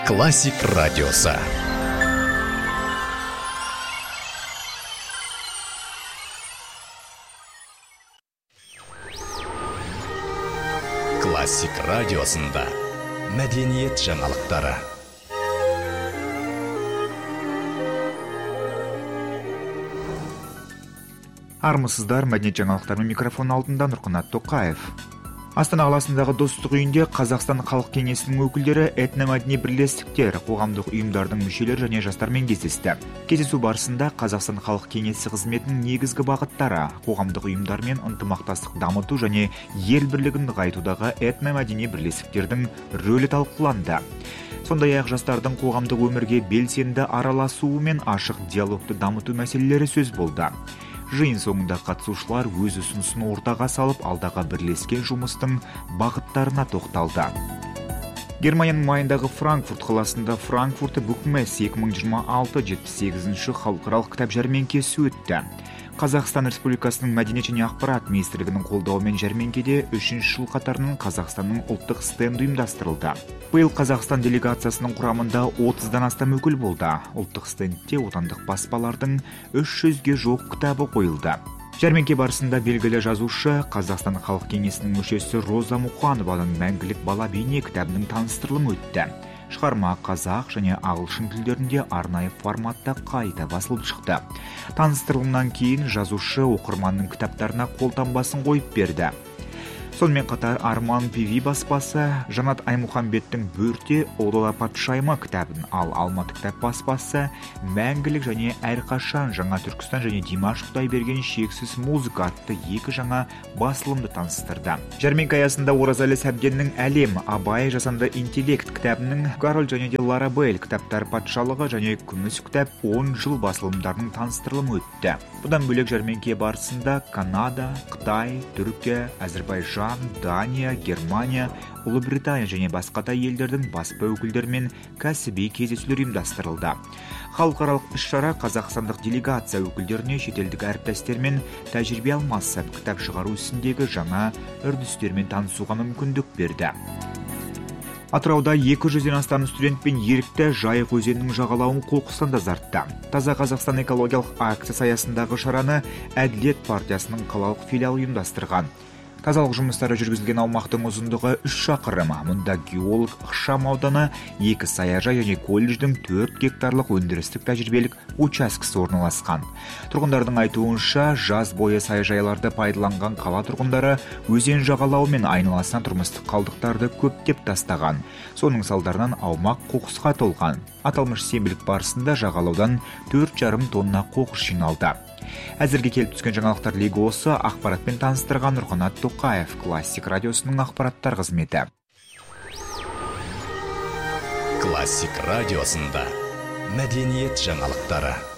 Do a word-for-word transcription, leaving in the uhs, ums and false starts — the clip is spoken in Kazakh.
Классик радиосы. Классик радиосында мәдениет жаңалықтары. Армысыздар, мәдениет жаңалықтарымен микрофон алдында Нұрқанат Тоқаев. Астана қаласындағы Достық үйінде Қазақстан Халық Кеңесінің өкілдері, этномәдени бірлестіктер, қоғамдық ұйымдардың мүшелері және жастармен кездесті. Кездесу барысында Қазақстан Халық Кеңесі қызметінің негізгі бағыттары, қоғамдық ұйымдармен ынтымақтастық дамыту және ел бірлігін нығайтудағы этномәдени бірлестіктердің рөлі талқыланды. Сондай-ақ жастардың қоғамдық өмірге белсенді араласуы мен ашық диалогты дамыту мәселелері сөз болды. Жиын соңында қатысушылар өз ұсынысын ортаға салып, алдағы бірлескен жұмыстың бағыттарына тоқталды. Германияның майындағы Франкфурт қаласында Франкфурт Букмес екі мың жиырма алты жетпіс сегізінші халықаралық кітап жәрмеңкесі өтті. Қазақстан Республикасының мәдениет және ақпарат министрлігінің қолдауымен жәрмеңкеде үшінші жыл қатарынан Қазақстанның ұлттық стенді ұйымдастырылды. Биыл Қазақстан делегациясының құрамында отыздан астам өкіл болды. Ұлттық стендте отандық баспалардың үш жүзге жуық кітабы қойылды. Жәрмеңке барысында белгілі жазушы, Қазақстан Халық Кеңесінің мүшесі Роза Мұқанованың мәңгілік бала бейне кітабының таныстырылымы өтті. Шығарма қазақ және ағылшын тілдерінде арнайы форматта қайта басылып шықты. Таныстырылымнан кейін жазушы оқырманның кітаптарына қолтаңбасын қойып берді. Сонымен қатар Арман Пиви баспасы Жанат Аймұхамбеттің Бөрте Олала патшайымы кітабын, ал Алматы кітап баспасы Мәңгілік және әрқашан Жаңа Түркістан және Димаш Құдайберген шексіз музыка атты екі жаңа басылымды таныстырды. Жәрмеңке аясында Оразалы Сәбденнің Әлем, Абай жасанды интеллект кітабының, Кароль және де Ларабель кітаптар патшалығы және күміс кітап он жыл басылымдарының таныстырылымы өтті. Бұдан бөлек жәрмеңке барысында Канада, Қытай, Түркия, Әзербайжан, Дания, Германия, Ұлыбритания және басқа да елдердің баспа өкілдерімен кәсіби кездесулер ұйымдастырылды. Халықаралық іс-шара қазақстандық делегация өкілдеріне шетелдік әріптестермен тәжірибе алмасып, кітап шығару ісіндегі жаңа үрдістермен танысуға мүмкіндік берді. Атырауда екі жүзден астам студент пен ерікті Жайық өзенінің жағалауын қоқыстан тазартты. Таза Қазақстан экологиялық акциясы аясындағы шараны Әділет партиясының қалалық филиалы ұйымдастырған. Тазалық жұмыстары жүргізілген аумақтың ұзындығы үш шақырым. Мұнда геолог ықшам ауданы, екі саяжай және колледждің төрт гектарлық өндірістік тәжірибелік учаскесі орналасқан. Тұрғындардың айтуынша, жаз бойы саяжайларды пайдаланған қала тұрғындары өзен жағалауы мен айналасына тұрмыстық қалдықтарды көптеп тастаған. Соның салдарынан аумақ қоқысқа толған. Аталмыш сенбілік барысында жағалаудан төрт жарым тонна қоқыс жиналды. Әзірге келіп түскен жаңалықтар легі осы. Ақпаратпен таныстырған Нұрқанат Тоқаев, Классик радиосының ақпараттар қызметі. Классик радиосында мәдениет жаңалықтары.